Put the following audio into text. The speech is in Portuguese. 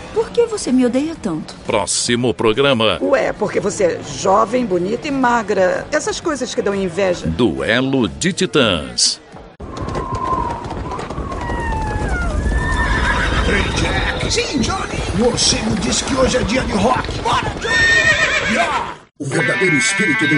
Por que você me odeia tanto? Próximo programa. Ué, porque você é jovem, bonita e magra. Essas coisas que dão inveja. Duelo de Titãs. Ei, Jack. Sim, Johnny. O Oceano disse que hoje é dia de rock. Bora, Johnny! Yeah! O verdadeiro espírito do